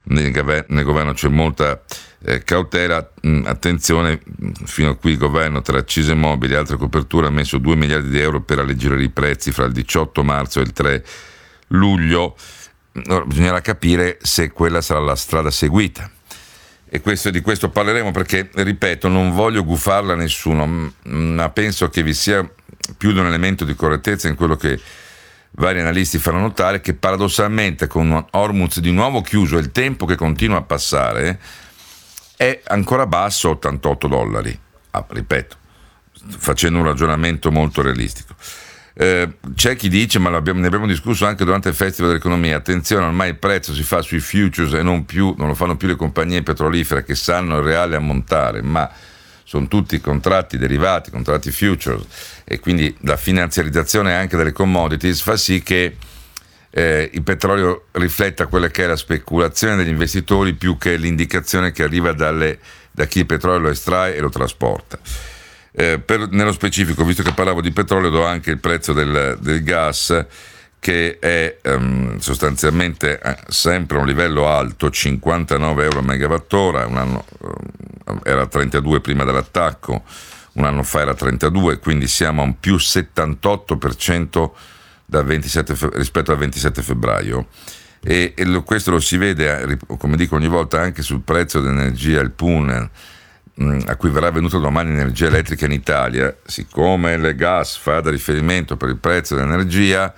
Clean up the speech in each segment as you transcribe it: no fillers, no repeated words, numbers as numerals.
nel governo c'è molta cautela. Attenzione, fino a qui il governo, tra accise mobili e altre coperture, ha messo 2 miliardi di euro per alleggerire i prezzi fra il 18 marzo e il 3 luglio. Ora, bisognerà capire se quella sarà la strada seguita. E di questo parleremo, perché, ripeto, non voglio gufarla a nessuno, ma penso che vi sia più di un elemento di correttezza in quello che vari analisti fanno notare, che paradossalmente con Hormuz di nuovo chiuso e il tempo che continua a passare è ancora basso a $88. Ripeto, facendo un ragionamento molto realistico. C'è chi dice, ma ne abbiamo discusso anche durante il Festival dell'Economia, attenzione, ormai il prezzo si fa sui futures e non lo fanno più le compagnie petrolifere, che sanno il reale ammontare, ma sono tutti contratti derivati, contratti futures, e quindi la finanziarizzazione anche delle commodities fa sì che il petrolio rifletta quella che è la speculazione degli investitori più che l'indicazione che arriva da chi il petrolio lo estrae e lo trasporta. Nello specifico, visto che parlavo di petrolio, do anche il prezzo del gas, che è sostanzialmente sempre a un livello alto, 59 euro a megawattora. Un anno era 32 prima dell'attacco, un anno fa era 32, quindi siamo a un più 78% rispetto al 27 febbraio. E questo lo si vede, come dico ogni volta, anche sul prezzo dell'energia, il PUN, a cui verrà venuta domani energia elettrica in Italia. Siccome il gas fa da riferimento per il prezzo dell'energia,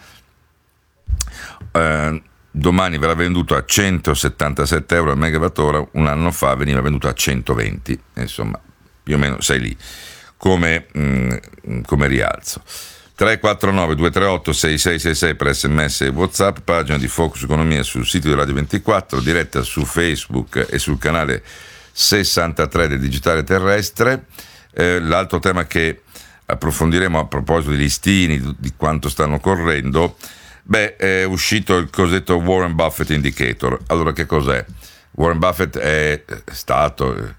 domani verrà venduto a 177 euro al megawattora, un anno fa veniva venduto a 120, insomma più o meno sei lì come rialzo. 349 238 6666 per SMS e WhatsApp, pagina di Focus Economia sul sito di Radio 24, diretta su Facebook e sul canale 63 del digitale terrestre. L'altro tema che approfondiremo a proposito di listini, di quanto stanno correndo, è uscito il cosiddetto Warren Buffett Indicator. Allora, che cos'è? Warren Buffett è stato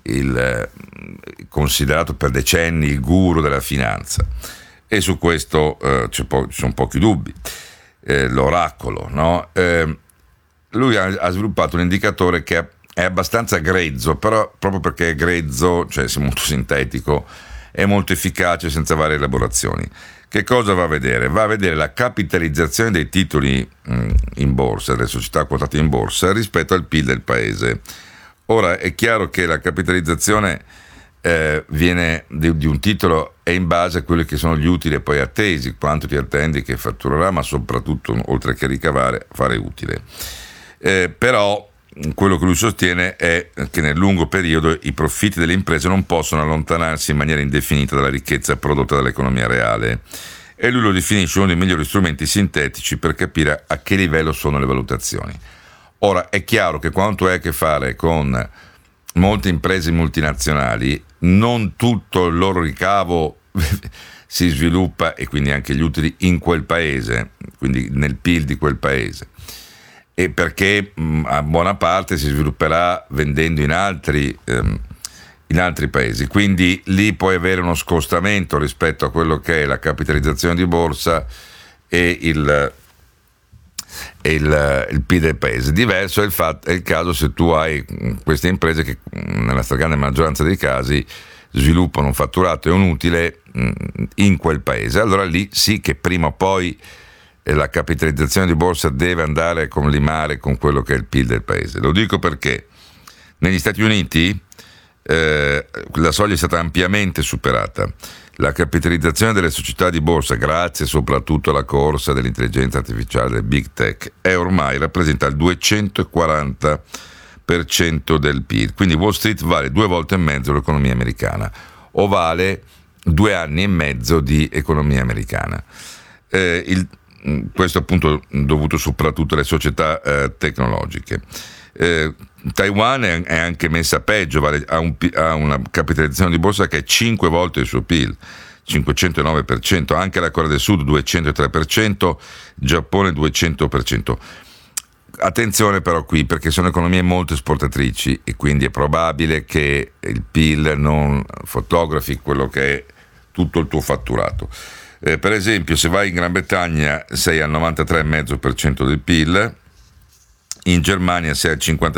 considerato per decenni il guru della finanza, e su questo ci sono pochi dubbi, l'oracolo, no? Lui ha sviluppato un indicatore che è abbastanza grezzo, però proprio perché è grezzo, cioè è molto sintetico, è molto efficace senza varie elaborazioni. Che cosa va a vedere? Va a vedere la capitalizzazione dei titoli in borsa, delle società quotate in borsa, rispetto al PIL del paese. Ora, è chiaro che la capitalizzazione viene di un titolo è in base a quelli che sono gli utili poi attesi, quanto ti attendi che fatturerà, ma soprattutto, oltre che ricavare, fare utile. Però quello che lui sostiene è che nel lungo periodo i profitti delle imprese non possono allontanarsi in maniera indefinita dalla ricchezza prodotta dall'economia reale, e lui lo definisce uno dei migliori strumenti sintetici per capire a che livello sono le valutazioni. Ora, è chiaro che quando tu hai a che fare con molte imprese multinazionali, non tutto il loro ricavo si sviluppa, e quindi anche gli utili, in quel paese, quindi nel PIL di quel paese, e perché a buona parte si svilupperà vendendo in altri paesi, quindi lì puoi avere uno scostamento rispetto a quello che è la capitalizzazione di borsa e il PIL del paese. Diverso è il caso se tu hai queste imprese che nella stragrande maggioranza dei casi sviluppano un fatturato e un utile in quel paese. Allora lì sì che prima o poi la capitalizzazione di borsa deve andare a collimare con quello che è il PIL del paese. Lo dico perché negli Stati Uniti la soglia è stata ampiamente superata. La capitalizzazione delle società di borsa, grazie soprattutto alla corsa dell'intelligenza artificiale, del big tech, ormai rappresenta il 240% del PIL. Quindi Wall Street vale 2 volte e mezzo l'economia americana, o vale 2 anni e mezzo di economia americana. Questo appunto dovuto soprattutto alle società tecnologiche. Taiwan è anche messa peggio, ha una capitalizzazione di borsa che è 5 volte il suo PIL, 509%, anche la Corea del Sud 203%, Giappone 200%. Attenzione però qui, perché sono economie molto esportatrici e quindi è probabile che il PIL non fotografi quello che è tutto il tuo fatturato. Per esempio, se vai in Gran Bretagna sei al 93,5% del PIL, in Germania sei al 50%